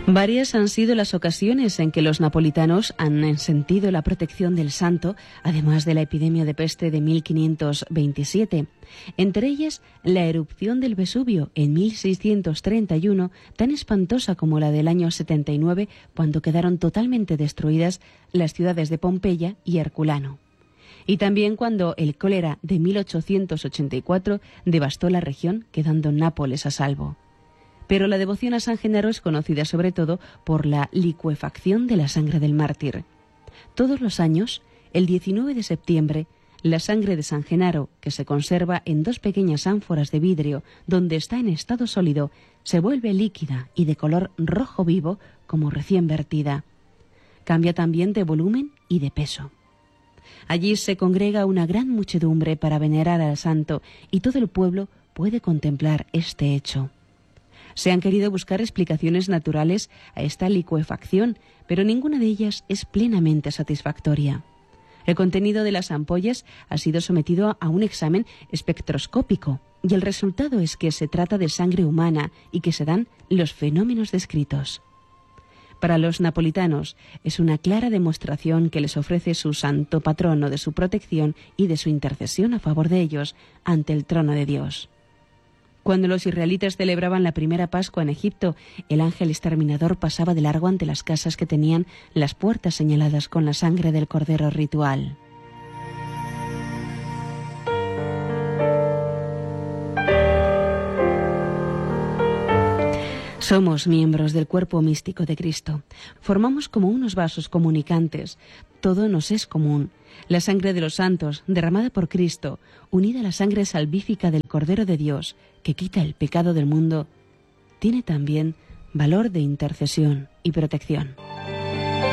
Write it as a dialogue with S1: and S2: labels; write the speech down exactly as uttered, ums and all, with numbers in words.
S1: Varias han sido las ocasiones en que los napolitanos han sentido la protección del santo, además de la epidemia de peste de mil quinientos veintisiete. Entre ellas, la erupción del Vesubio en mil seiscientos treinta y uno, tan espantosa como la del año setenta y nueve, cuando quedaron totalmente destruidas las ciudades de Pompeya y Herculano. Y también cuando el cólera de mil ochocientos ochenta y cuatro devastó la región, quedando Nápoles a salvo. Pero la devoción a San Genaro es conocida sobre todo por la licuefacción de la sangre del mártir. Todos los años, el diecinueve de septiembre, la sangre de San Genaro, que se conserva en dos pequeñas ánforas de vidrio donde está en estado sólido, se vuelve líquida y de color rojo vivo como recién vertida. Cambia también de volumen y de peso. Allí se congrega una gran muchedumbre para venerar al santo y todo el pueblo puede contemplar este hecho. Se han querido buscar explicaciones naturales a esta licuefacción, pero ninguna de ellas es plenamente satisfactoria. El contenido de las ampollas ha sido sometido a un examen espectroscópico y el resultado es que se trata de sangre humana y que se dan los fenómenos descritos. Para los napolitanos es una clara demostración que les ofrece su santo patrono de su protección y de su intercesión a favor de ellos ante el trono de Dios. Cuando los israelitas celebraban la primera Pascua en Egipto, el ángel exterminador pasaba de largo ante las casas que tenían las puertas señaladas con la sangre del cordero ritual. Somos miembros del cuerpo místico de Cristo. Formamos como unos vasos comunicantes. Todo nos es común. La sangre de los santos, derramada por Cristo, unida a la sangre salvífica del Cordero de Dios, que quita el pecado del mundo, tiene también valor de intercesión y protección.